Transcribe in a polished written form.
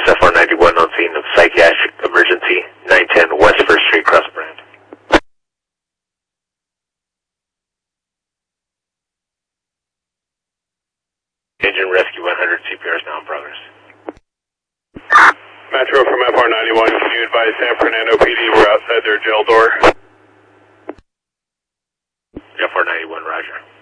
FR91 on scene of psychiatric emergency, 910 West 1st Street, Cross Brand. Engine rescue 100, CPR is now in progress. Metro from FR91, can you advise San Fernando PD we're outside their jail door? FR91, roger.